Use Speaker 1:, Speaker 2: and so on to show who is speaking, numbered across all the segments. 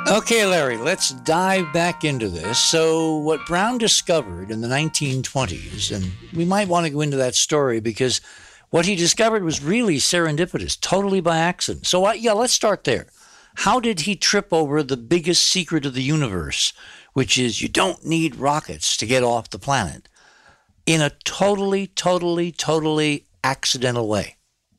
Speaker 1: Okay, Larry, let's dive back into this. So, what Brown discovered in the 1920s, and we might want to go into that story because what he discovered was really serendipitous, totally by accident. So, let's start there. How did he trip over the biggest secret of the universe, which is you don't need rockets to get off the planet, in a totally accidental way?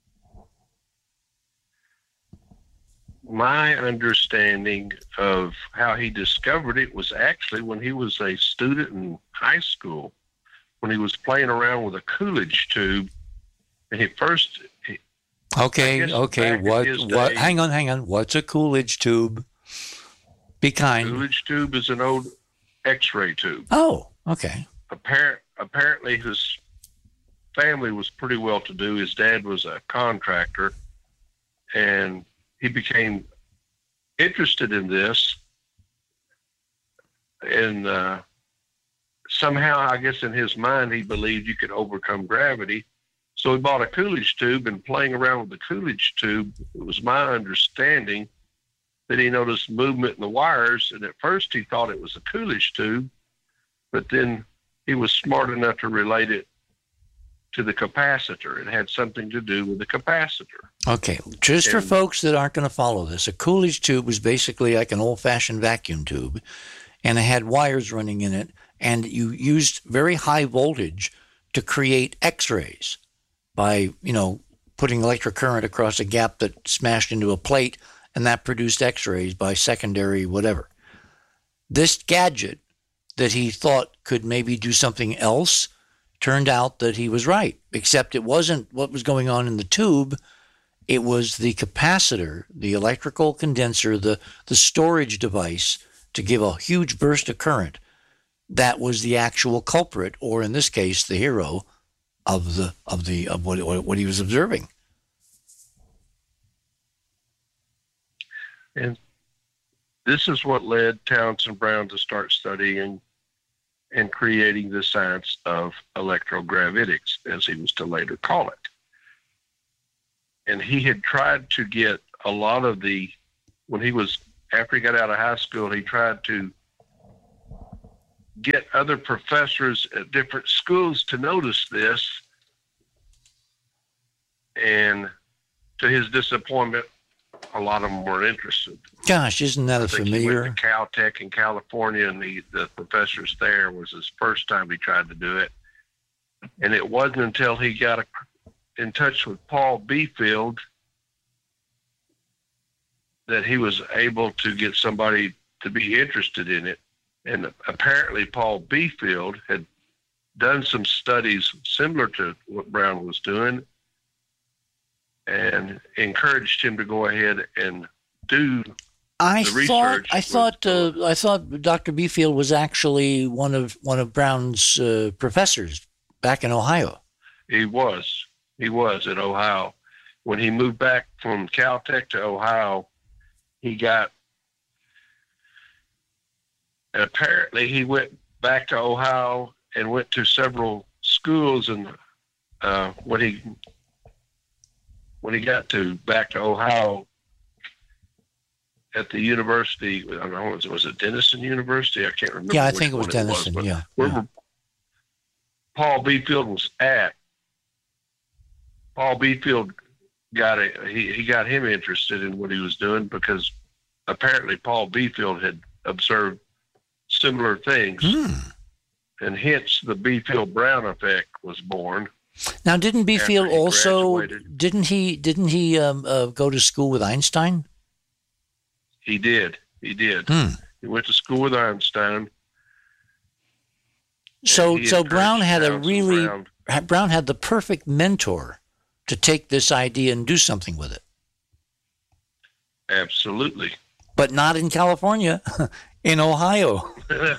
Speaker 2: My understanding of how he discovered it was actually when he was a student in high school, when he was playing around with a Coolidge tube. And
Speaker 1: Okay. What? Hang on. What's a Coolidge tube? Be kind.
Speaker 2: Coolidge tube is an old X-ray tube.
Speaker 1: Oh, okay.
Speaker 2: Apparently, his family was pretty well-to-do. His dad was a contractor, and he became interested in this, and somehow, I guess in his mind, he believed you could overcome gravity. So he bought a Coolidge tube, and playing around with the Coolidge tube, it was my understanding that he noticed movement in the wires, and at first he thought it was a Coolidge tube, but then he was smart enough to relate it to the capacitor. It had something to do with the capacitor.
Speaker 1: Okay, just for folks that aren't going to follow this, a Coolidge tube was basically like an old-fashioned vacuum tube, and it had wires running in it, and you used very high voltage to create X-rays by, putting electric current across a gap that smashed into a plate, and that produced X-rays by secondary whatever. This gadget that he thought could maybe do something else turned out that he was right, except it wasn't what was going on in the tube. It was the capacitor, the electrical condenser, the storage device to give a huge burst of current. That was the actual culprit, or in this case, the hero of what he was observing.
Speaker 2: And this is what led Townsend Brown to start studying and creating the science of electrogravitics, as he was to later call it. And he had tried to get a lot of after he got out of high school, he tried to get other professors at different schools to notice this. And to his disappointment, a lot of them weren't interested.
Speaker 1: Gosh, isn't that familiar?
Speaker 2: He went to Caltech in California, and the professors there was his first time he tried to do it. And it wasn't until he got in touch with Paul Beefield that he was able to get somebody to be interested in it. And apparently Paul Beefield had done some studies similar to what Brown was doing, and encouraged him to go ahead and do the research.
Speaker 1: I thought Dr. Beefield was actually one of Brown's professors back in Ohio.
Speaker 2: He was at Ohio. When he moved back from Caltech to Ohio, apparently he went back to Ohio and went to several schools, and when he got back to Ohio at the university, I don't know, was it Denison University? I can't remember.
Speaker 1: Yeah, I think it was Denison.
Speaker 2: Where Paul Beefield was at. Paul Beefield he got him interested in what he was doing, because apparently Paul Beefield had observed similar things, and hence the Beefield-Brown effect was born.
Speaker 1: Now, didn't Beefield also didn't he go to school with Einstein?
Speaker 2: He did. He went to school with Einstein.
Speaker 1: So Brown had Brown had the perfect mentor to take this idea and do something with it.
Speaker 2: Absolutely.
Speaker 1: But not in California, in Ohio.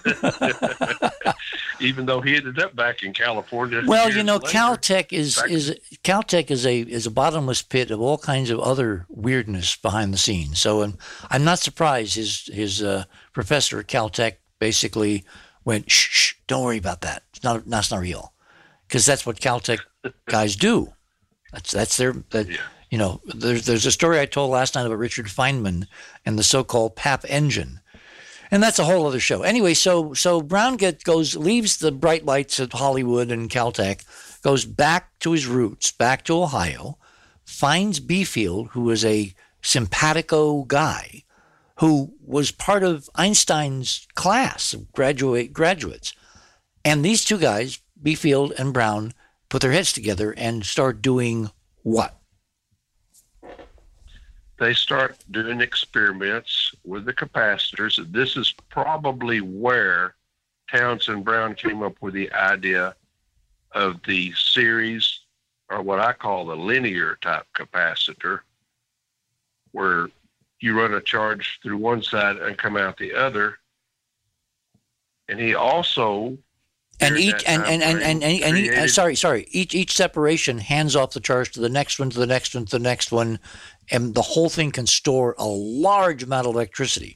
Speaker 2: Even though he ended up back in California.
Speaker 1: Well, Caltech is a bottomless pit of all kinds of other weirdness behind the scenes. So I'm not surprised his professor at Caltech basically went, shh, don't worry about that. That's not real, because that's what Caltech guys do. That's their. There's a story I told last night about Richard Feynman and the so-called PAP engine. And that's a whole other show. Anyway, so Brown leaves the bright lights at Hollywood and Caltech, goes back to his roots, back to Ohio, finds Beefield, who is a simpatico guy, who was part of Einstein's class of graduates. And these two guys, Beefield and Brown, put their heads together and start doing what?
Speaker 2: They start doing experiments with the capacitors. This is probably where Townsend Brown came up with the idea of the series, or what I call the linear type capacitor, where you run a charge through one side and come out the other. And he also
Speaker 1: each separation hands off the charge to the next one, to the next one, to the next one, and the whole thing can store a large amount of electricity.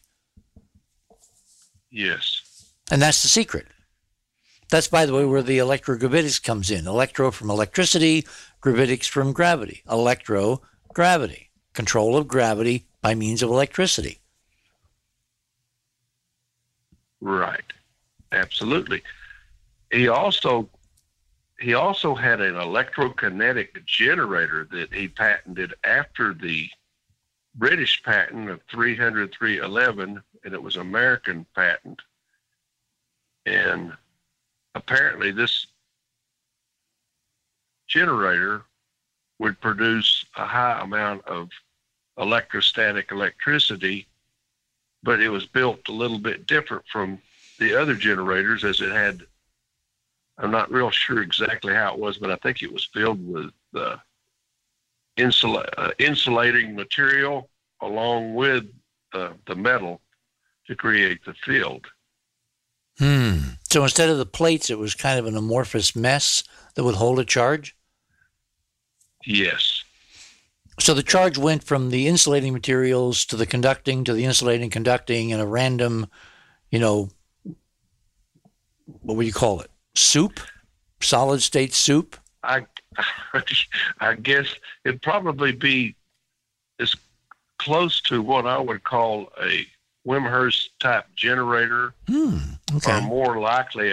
Speaker 2: Yes.
Speaker 1: And that's the secret. That's, by the way, where the electrogravitics comes in. Electro from electricity, gravitics from gravity. Electrogravity. Control of gravity by means of electricity.
Speaker 2: Right. Absolutely. He also had an electrokinetic generator that he patented after the British patent of 300-311, and it was an American patent. And apparently this generator would produce a high amount of electrostatic electricity, but it was built a little bit different from the other generators, as it had, I'm not real sure exactly how it was, but I think it was filled with insulating material along with the metal to create the field.
Speaker 1: So instead of the plates, it was kind of an amorphous mess that would hold a charge?
Speaker 2: Yes.
Speaker 1: So the charge went from the insulating materials to the conducting, to the insulating, conducting in a random, what would you call it? Soup? Solid state soup?
Speaker 2: I guess it'd probably be as close to what I would call a Wimshurst type generator,
Speaker 1: Okay.
Speaker 2: or more likely